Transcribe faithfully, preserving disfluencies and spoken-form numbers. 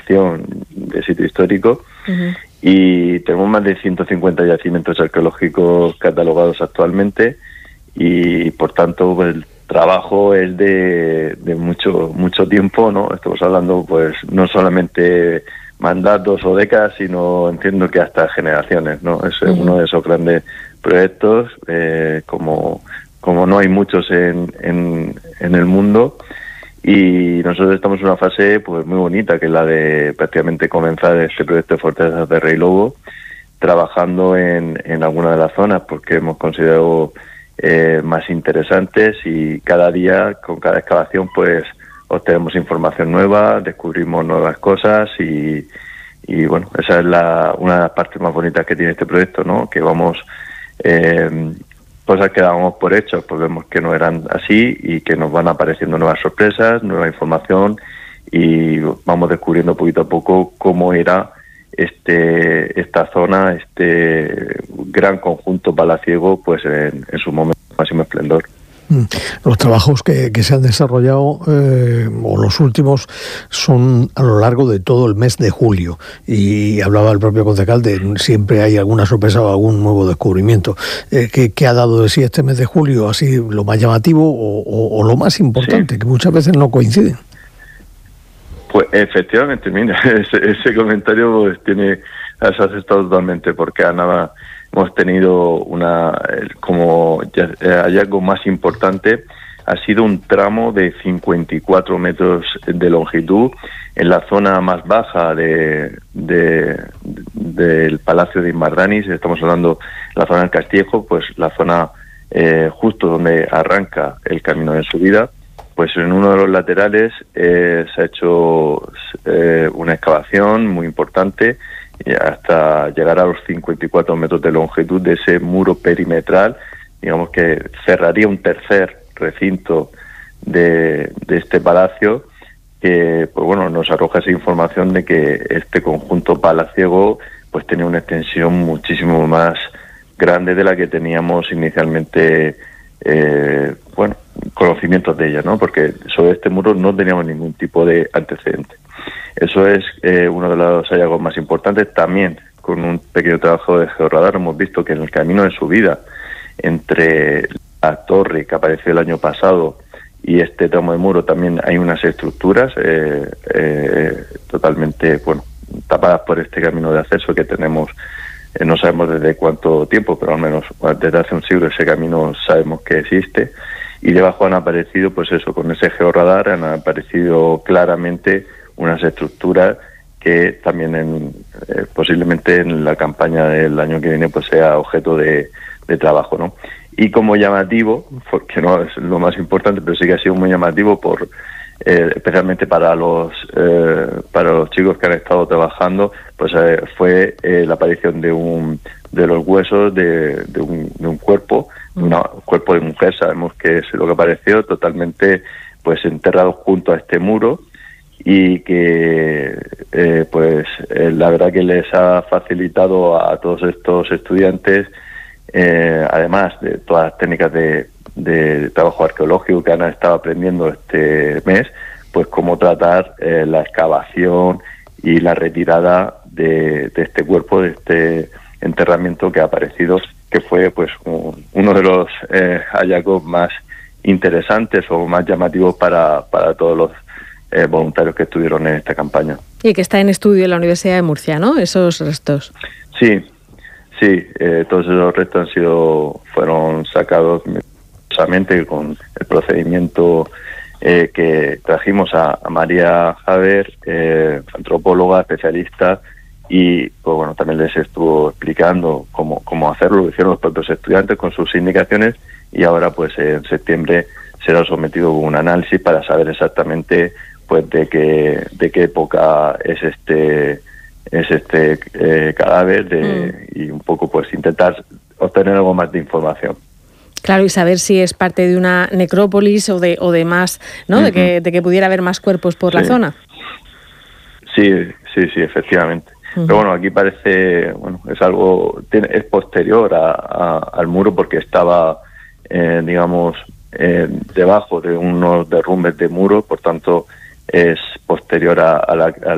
denominación de sitio histórico. Uh-huh. Y tenemos más de ciento cincuenta yacimientos arqueológicos catalogados actualmente y, por tanto, pues, el trabajo es de, de mucho mucho tiempo, ¿no? Estamos hablando, pues, no solamente mandatos o décadas, sino entiendo que hasta generaciones, ¿no? Es uh-huh. uno de esos grandes proyectos, eh, como, como no hay muchos en, en, en el mundo. Y nosotros estamos en una fase pues muy bonita, que es la de prácticamente comenzar este proyecto de Fortalezas de Rey Lobo, trabajando en, en alguna de las zonas, porque hemos considerado eh, más interesantes, y cada día, con cada excavación, pues obtenemos información nueva, descubrimos nuevas cosas, y, y bueno, esa es la, una de las partes más bonitas que tiene este proyecto, ¿no? Que vamos... Eh, cosas que dábamos por hechos, pues vemos que no eran así y que nos van apareciendo nuevas sorpresas, nueva información, y vamos descubriendo poquito a poco cómo era este esta zona, este gran conjunto palaciego, pues en, en su momento máximo esplendor. Los trabajos que, que se han desarrollado, eh, o los últimos, son a lo largo de todo el mes de julio, y hablaba el propio concejal de siempre hay alguna sorpresa o algún nuevo descubrimiento. Eh, ¿qué, ¿Qué ha dado de sí este mes de julio? ¿Así lo más llamativo o, o, o lo más importante, sí, que muchas veces no coinciden? Pues efectivamente, mira, ese, ese comentario pues, tiene, has aceptado totalmente, porque a nada... Hemos tenido una, como hallazgo más importante, ha sido un tramo de cincuenta y cuatro metros de longitud en la zona más baja de, de, del Palacio de Inmardanis. Estamos hablando de la zona del Castillejo, pues la zona eh, justo donde arranca el camino de subida. Pues en uno de los laterales eh, se ha hecho eh, una excavación muy importante, hasta llegar a los cincuenta y cuatro metros de longitud de ese muro perimetral, digamos que cerraría un tercer recinto de, de este palacio, que pues bueno, nos arroja esa información de que este conjunto palaciego pues tenía una extensión muchísimo más grande de la que teníamos inicialmente eh, bueno, conocimientos de ella, ¿no? Porque sobre este muro no teníamos ningún tipo de antecedente. Eso es eh, uno de los hallazgos más importantes. También, con un pequeño trabajo de georradar, hemos visto que en el camino de subida entre la torre que apareció el año pasado y este tramo de muro también hay unas estructuras eh, eh, totalmente, bueno, tapadas por este camino de acceso que tenemos. Eh, no sabemos desde cuánto tiempo, pero al menos desde hace un siglo ese camino sabemos que existe. Y debajo han aparecido, pues eso, con ese georradar han aparecido claramente unas estructuras que también en, eh, posiblemente en la campaña del año que viene pues sea objeto de, de trabajo, ¿no? Y como llamativo, porque no es lo más importante, pero sí que ha sido muy llamativo por eh, especialmente para los eh, para los chicos que han estado trabajando, pues eh, fue eh, la aparición de un de los huesos de, de, un, de un cuerpo, de un cuerpo de mujer. Sabemos que es lo que apareció, totalmente pues enterrado junto a este muro, y que eh, pues eh, la verdad que les ha facilitado a todos estos estudiantes, eh, además de todas las técnicas de, de trabajo arqueológico que han estado aprendiendo este mes, pues cómo tratar eh, la excavación y la retirada de, de este cuerpo, de este enterramiento que ha aparecido, que fue pues un, uno de los eh, hallazgos más interesantes o más llamativos para, para todos los Eh, voluntarios que estuvieron en esta campaña. Y que está en estudio en la Universidad de Murcia, ¿no? Esos restos. Sí, sí, eh, todos esos restos han sido, fueron sacados precisamente con el procedimiento eh, que trajimos a, a María Javer, eh, antropóloga, especialista, y pues bueno, también les estuvo explicando cómo, cómo hacerlo, lo hicieron los propios estudiantes con sus indicaciones, y ahora pues en septiembre será sometido a un análisis para saber exactamente pues de qué de qué época es este es este eh, cadáver de, mm. y un poco pues intentar obtener algo más de información. Claro, y saber si es parte de una necrópolis o de o de más, ¿no? Uh-huh. De que de que pudiera haber más cuerpos por sí. la zona. Sí, sí, sí, efectivamente. Uh-huh. Pero bueno, aquí parece, bueno, es algo tiene, es posterior a, a, al muro, porque estaba eh, digamos eh, debajo de unos derrumbes de muro, por tanto es posterior a, a la a